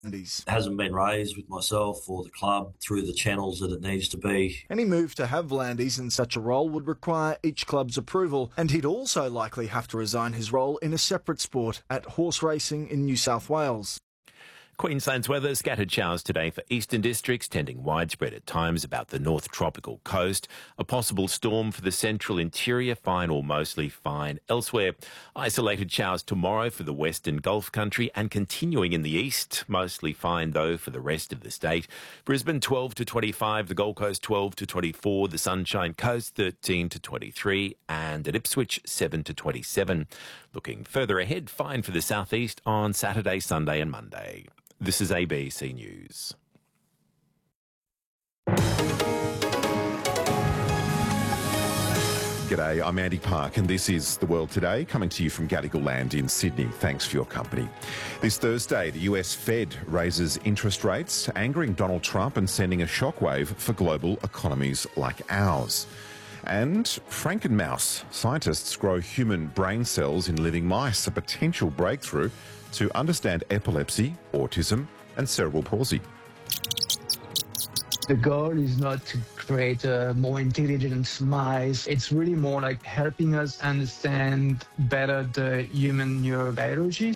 Hasn't been raised with myself or the club through the channels that it needs to be. Any move to have V'landys in such a role would require each club's approval, and he'd also likely have to resign his role in a separate sport at horse racing in New South Wales. Queensland's weather, scattered showers today for eastern districts, tending widespread at times about the north tropical coast. A possible storm for the central interior, fine or mostly fine elsewhere. Isolated showers tomorrow for the western Gulf country and continuing in the east, mostly fine though for the rest of the state. Brisbane 12 to 25, the Gold Coast 12 to 24, the Sunshine Coast 13 to 23 and at Ipswich 7 to 27. Looking further ahead, fine for the southeast on Saturday, Sunday and Monday. This is ABC News. G'day, I'm Andy Park and this is The World Today, coming to you from Gadigal Land in Sydney. Thanks for your company. This Thursday, the US Fed raises interest rates, angering Donald Trump and sending a shockwave for global economies like ours. And Frankenmouse. Scientists grow human brain cells in living mice, a potential breakthrough to understand epilepsy, autism and cerebral palsy. The goal is not to create a more intelligent mice. It's really more like helping us understand better the human neurobiology.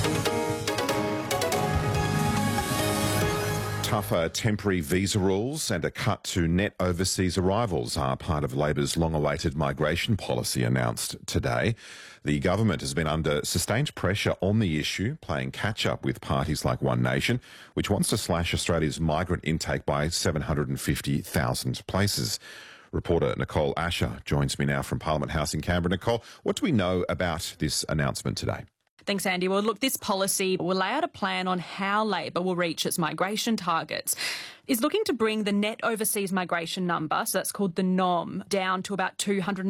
Tougher temporary visa rules and a cut to net overseas arrivals are part of Labor's long-awaited migration policy announced today. The government has been under sustained pressure on the issue, playing catch-up with parties like One Nation, which wants to slash Australia's migrant intake by 750,000 places. Reporter Nicole Asher joins me now from Parliament House in Canberra. Nicole, what do we know about this announcement today? Thanks, Andy. Well, look, this policy will lay out a plan on how Labor will reach its migration targets. Is looking to bring the net overseas migration number, so that's called the NOM, down to about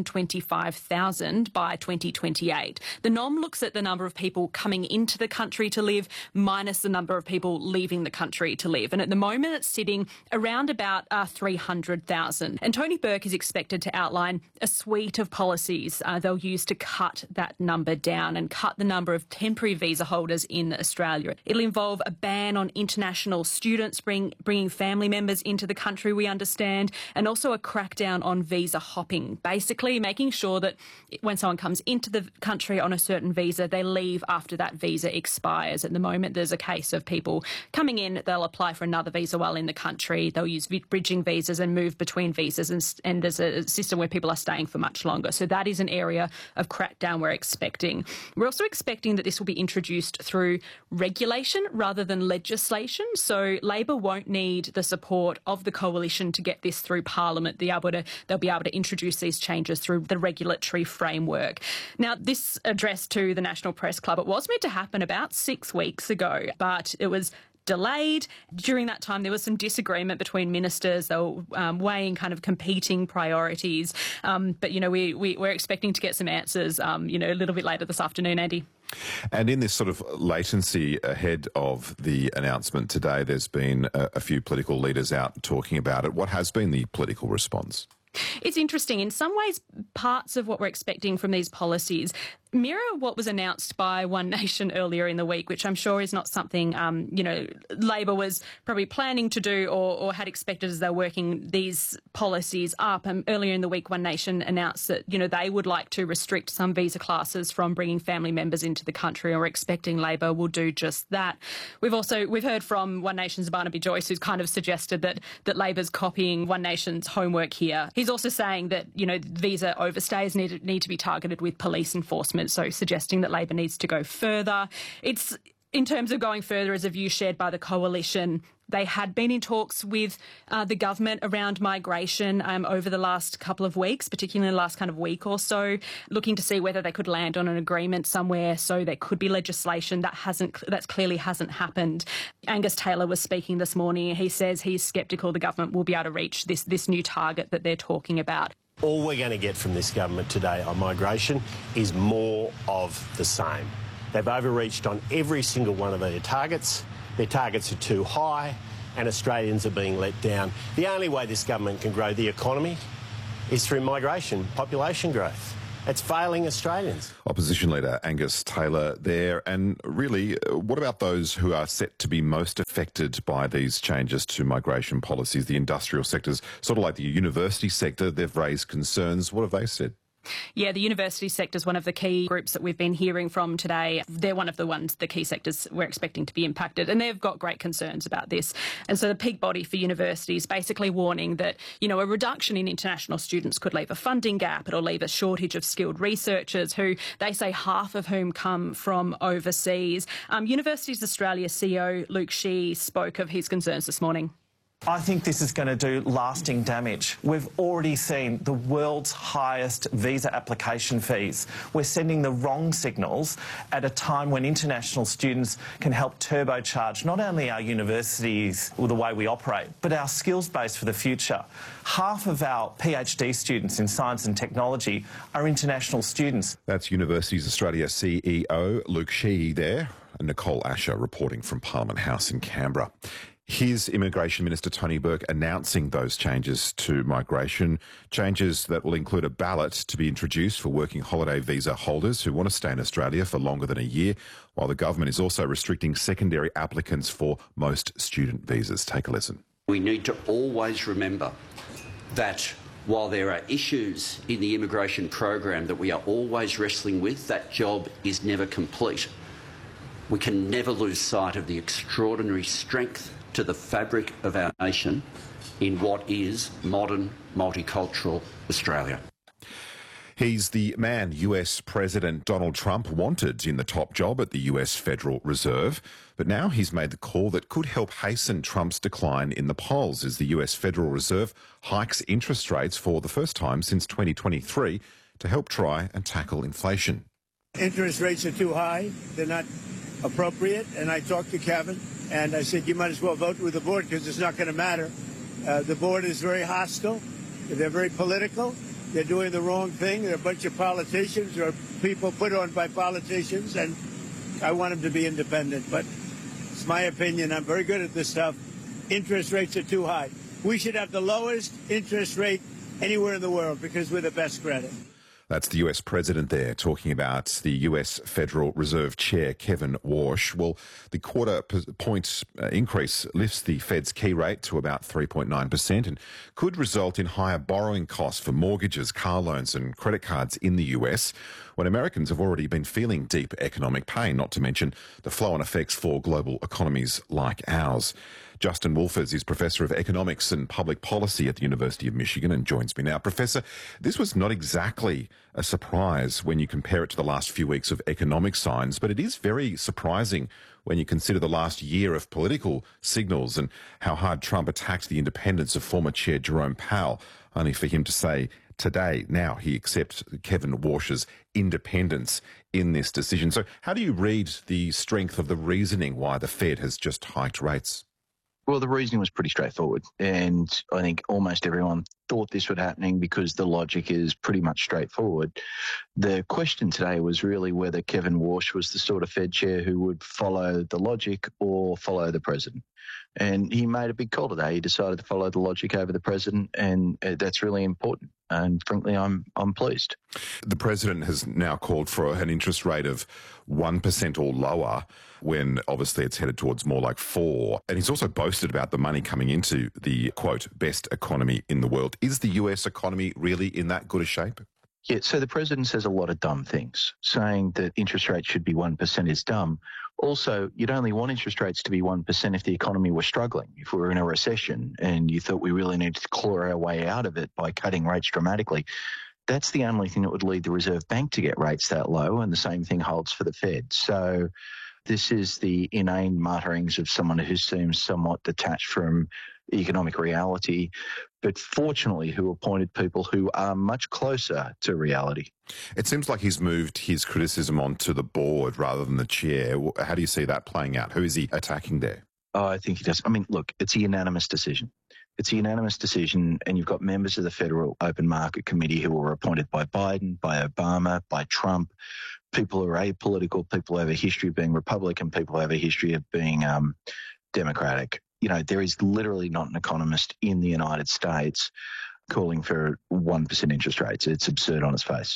225,000 by 2028. The NOM looks at the number of people coming into the country to live minus the number of people leaving the country to live. And at the moment, it's sitting around about 300,000. And Tony Burke is expected to outline a suite of policies they'll use to cut that number down and cut the number of temporary visa holders in Australia. It'll involve a ban on international students bringing family members into the country, we understand, and also a crackdown on visa hopping, basically making sure that when someone comes into the country on a certain visa, they leave after that visa expires. At the moment, there's a case of people coming in, they'll apply for another visa while in the country, they'll use bridging visas and move between visas, and there's a system where people are staying for much longer. So that is an area of crackdown we're expecting. We're also expecting that this will be introduced through regulation rather than legislation. So Labor won't need the support of the coalition to get this through Parliament. They'll be able to introduce these changes through the regulatory framework. Now, this address to the National Press Club, it was meant to happen about 6 weeks ago, but it was delayed. During that time, there was some disagreement between ministers. They were weighing kind of competing priorities. But, you know, we're expecting to get some answers, a little bit later this afternoon, Andy. And in this sort of latency ahead of the announcement today, there's been a few political leaders out talking about it. What has been the political response? It's interesting. In some ways, parts of what we're expecting from these policies mirror what was announced by One Nation earlier in the week, which I'm sure is not something, Labor was probably planning to do or had expected as they're working these policies up. Earlier in the week, One Nation announced that, they would like to restrict some visa classes from bringing family members into the country, and we're expecting Labor will do just that. We've heard from One Nation's Barnaby Joyce, who's kind of suggested that Labor's copying One Nation's homework here. He's also saying that, visa overstays need to be targeted with police enforcement. So suggesting that Labor needs to go further. It's, in terms of going further, as a view shared by the coalition. They had been in talks with the government around migration over the last couple of weeks, particularly in the last kind of week or so, looking to see whether they could land on an agreement somewhere so there could be legislation. That clearly hasn't happened. Angus Taylor was speaking this morning. He says he's sceptical the government will be able to reach this new target that they're talking about. All we're going to get from this government today on migration is more of the same. They've overreached on every single one of their targets. Their targets are too high and Australians are being let down. The only way this government can grow the economy is through migration, population growth. It's failing Australians. Opposition leader Angus Taylor there. And really, what about those who are set to be most affected by these changes to migration policies? The industrial sectors, sort of like the university sector, they've raised concerns. What have they said? Yeah, the university sector is one of the key groups that we've been hearing from today. They're one of the key sectors we're expecting to be impacted, and they've got great concerns about this. And so the peak body for universities basically warning that, a reduction in international students could leave a funding gap. It'll leave a shortage of skilled researchers who they say half of whom come from overseas. Universities Australia CEO Luke Shee spoke of his concerns this morning. I think this is going to do lasting damage. We've already seen the world's highest visa application fees. We're sending the wrong signals at a time when international students can help turbocharge not only our universities or the way we operate, but our skills base for the future. Half of our PhD students in science and technology are international students. That's Universities Australia CEO Luke Shee there, and Nicole Asher reporting from Parliament House in Canberra. Here's Immigration Minister Tony Burke announcing those changes to migration, changes that will include a ballot to be introduced for working holiday visa holders who want to stay in Australia for longer than a year, while the government is also restricting secondary applicants for most student visas. Take a listen. We need to always remember that while there are issues in the immigration program that we are always wrestling with, that job is never complete. We can never lose sight of the extraordinary strength to the fabric of our nation in what is modern, multicultural Australia. He's the man US President Donald Trump wanted in the top job at the US Federal Reserve, but now he's made the call that could help hasten Trump's decline in the polls as the US Federal Reserve hikes interest rates for the first time since 2023 to help try and tackle inflation. Interest rates are too high. They're not appropriate, and I talked to Kevin, and I said, you might as well vote with the board because it's not going to matter. The board is very hostile. They're very political. They're doing the wrong thing. They're a bunch of politicians or people put on by politicians, and I want them to be independent. But it's my opinion. I'm very good at this stuff. Interest rates are too high. We should have the lowest interest rate anywhere in the world because we're the best credit. That's the US President there talking about the US Federal Reserve Chair, Kevin Warsh. Well, the quarter-point increase lifts the Fed's key rate to about 3.9% and could result in higher borrowing costs for mortgages, car loans and credit cards in the US, when Americans have already been feeling deep economic pain, not to mention the flow-on effects for global economies like ours. Justin Wolfers is Professor of Economics and Public Policy at the University of Michigan and joins me now. Professor, this was not exactly a surprise when you compare it to the last few weeks of economic signs, but it is very surprising when you consider the last year of political signals and how hard Trump attacked the independence of former Chair Jerome Powell, only for him to say today, now he accepts Kevin Warsh's independence in this decision. So how do you read the strength of the reasoning why the Fed has just hiked rates? Well, the reasoning was pretty straightforward, and I think almost everyone thought this would happening because the logic is pretty much straightforward. The question today was really whether Kevin Warsh was the sort of Fed chair who would follow the logic or follow the president. And he made a big call today. He decided to follow the logic over the president, and that's really important. And frankly, I'm pleased. The president has now called for an interest rate of 1% or lower, when obviously it's headed towards more like 4%. And he's also boasted about the money coming into the, quote, best economy in the world. Is the US economy really in that good a shape? Yeah, so the president says a lot of dumb things. Saying that interest rates should be 1% is dumb. Also, you'd only want interest rates to be 1% if the economy were struggling, if we were in a recession and you thought we really needed to claw our way out of it by cutting rates dramatically. That's the only thing that would lead the Reserve Bank to get rates that low, and the same thing holds for the Fed. So this is the inane mutterings of someone who seems somewhat detached from economic reality, but fortunately who appointed people who are much closer to reality. It seems like he's moved his criticism onto the board rather than the chair. How do you see that playing out? Who is he attacking there? Oh, I think he does. I mean, look, it's a unanimous decision. It's a unanimous decision, and you've got members of the Federal Open Market Committee who were appointed by Biden, by Obama, by Trump, people who are apolitical, people who have a history of being Republican, people who have a history of being Democratic. You know, there is literally not an economist in the United States calling for 1% interest rates. It's absurd on its face.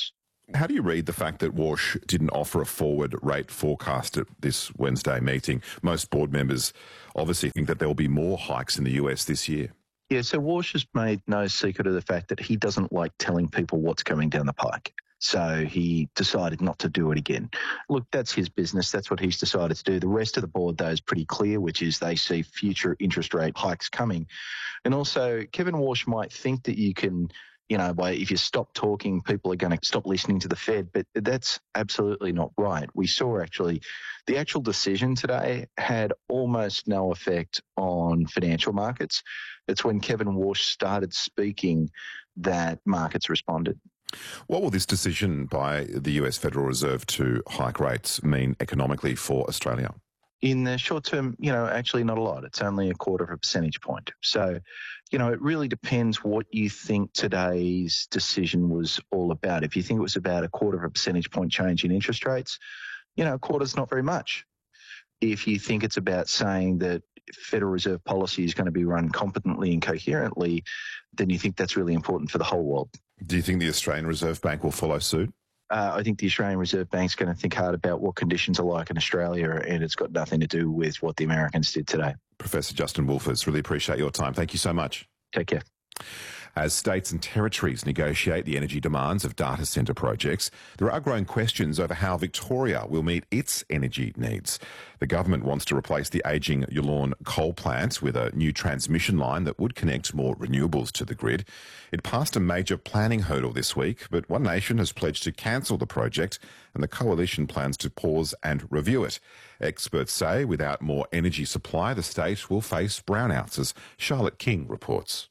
How do you read the fact that Walsh didn't offer a forward rate forecast at this Wednesday meeting? Most board members obviously think that there will be more hikes in the US this year. Yeah, so Walsh has made no secret of the fact that he doesn't like telling people what's coming down the pike. So he decided not to do it again. Look, that's his business. That's what he's decided to do. The rest of the board, though, is pretty clear, which is they see future interest rate hikes coming. And also, Kevin Walsh might think that you can, if you stop talking, people are going to stop listening to the Fed, but that's absolutely not right. We saw the actual decision today had almost no effect on financial markets. It's when Kevin Walsh started speaking that markets responded. What will this decision by the US Federal Reserve to hike rates mean economically for Australia? In the short term, actually not a lot. It's only 0.25 percentage point. So, it really depends what you think today's decision was all about. If you think it was about 0.25 percentage point change in interest rates, a quarter's not very much. If you think it's about saying that Federal Reserve policy is going to be run competently and coherently, then you think that's really important for the whole world. Do you think the Australian Reserve Bank will follow suit? I think the Australian Reserve Bank's going to think hard about what conditions are like in Australia, and it's got nothing to do with what the Americans did today. Professor Justin Wolfers, really appreciate your time. Thank you so much. Take care. As states and territories negotiate the energy demands of data centre projects, there are growing questions over how Victoria will meet its energy needs. The government wants to replace the ageing Yallourn coal plant with a new transmission line that would connect more renewables to the grid. It passed a major planning hurdle this week, but One Nation has pledged to cancel the project, and the coalition plans to pause and review it. Experts say without more energy supply, the state will face brownouts, as Charlotte King reports.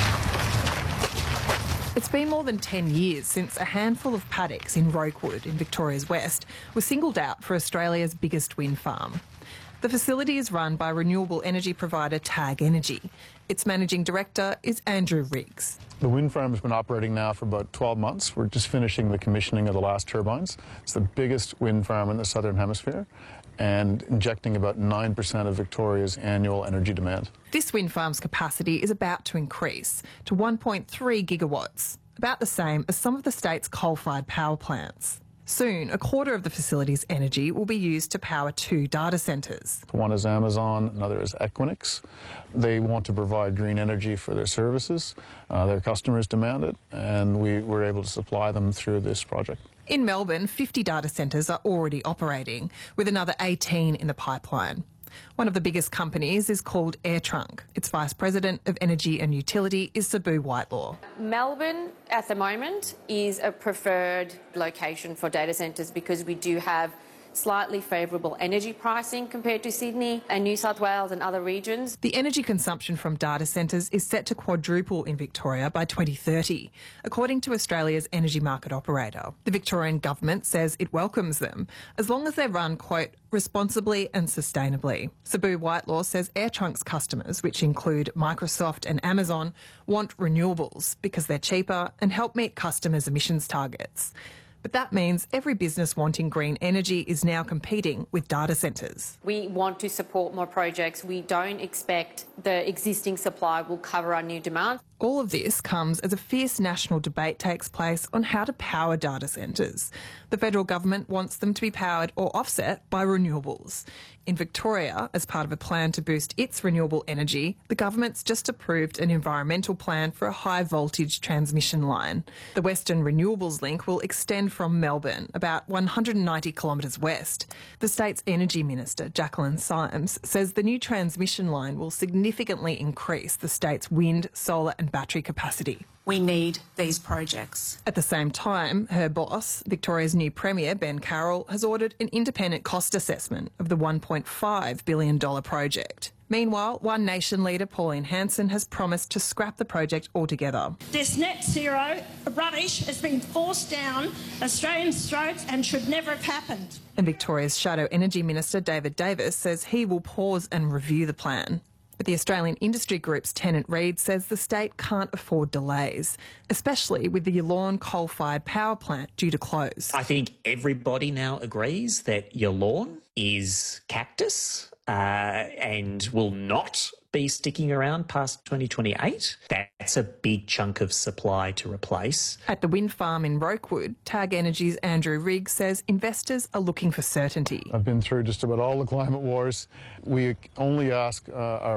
It's been more than 10 years since a handful of paddocks in Rokewood in Victoria's West were singled out for Australia's biggest wind farm. The facility is run by renewable energy provider TAG Energy. Its managing director is Andrew Riggs. The wind farm has been operating now for about 12 months. We're just finishing the commissioning of the last turbines. It's the biggest wind farm in the Southern Hemisphere and injecting about 9% of Victoria's annual energy demand. This wind farm's capacity is about to increase to 1.3 gigawatts, about the same as some of the state's coal-fired power plants. Soon, a quarter of the facility's energy will be used to power 2 data centres. One is Amazon, another is Equinix. They want to provide green energy for their services. Their customers demand it, and we were able to supply them through this project. In Melbourne, 50 data centres are already operating, with another 18 in the pipeline. One of the biggest companies is called AirTrunk. Its Vice President of Energy and Utility is Sabu Whitelaw. Melbourne, at the moment, is a preferred location for data centres because we do have slightly favourable energy pricing compared to Sydney and New South Wales and other regions. The energy consumption from data centres is set to quadruple in Victoria by 2030, according to Australia's energy market operator. The Victorian government says it welcomes them, as long as they're run, quote, responsibly and sustainably. Sabu Whitelaw says AirTrunk's customers, which include Microsoft and Amazon, want renewables because they're cheaper and help meet customers' emissions targets. But that means every business wanting green energy is now competing with data centres. We want to support more projects. We don't expect the existing supply will cover our new demand. All of this comes as a fierce national debate takes place on how to power data centres. The federal government wants them to be powered or offset by renewables. In Victoria, as part of a plan to boost its renewable energy, the government's just approved an environmental plan for a high-voltage transmission line. The Western Renewables Link will extend from Melbourne, about 190 kilometres west. The state's Energy Minister, Jacqueline Symes, says the new transmission line will significantly increase the state's wind, solar and battery capacity. We need these projects. At the same time, her boss, Victoria's new Premier, Ben Carroll, has ordered an independent cost assessment of the $1.5 billion project. Meanwhile, One Nation leader Pauline Hanson has promised to scrap the project altogether. This net zero rubbish has been forced down Australians' throats and should never have happened. And Victoria's Shadow Energy Minister David Davis says he will pause and review the plan. But the Australian Industry Group's Tennant Reid says the state can't afford delays, especially with the Yallourn coal-fired power plant due to close. I think everybody now agrees that Yallourn is cactus and will not be sticking around past 2028. That's a big chunk of supply to replace. At the wind farm in Rokewood, TAG Energy's Andrew Riggs says investors are looking for certainty. I've been through just about all the climate wars. We only ask our